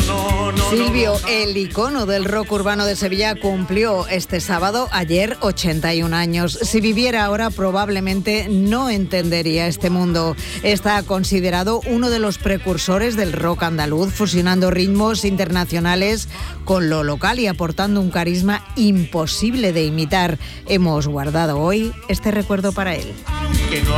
Silvio, el icono del rock urbano de Sevilla, cumplió este sábado, ayer, 81 años. Si viviera ahora, probablemente no entendería este mundo. Está considerado uno de los precursores del rock andaluz, fusionando ritmos internacionales con lo local y aportando un carisma imposible de imitar. Hemos guardado hoy este recuerdo para él.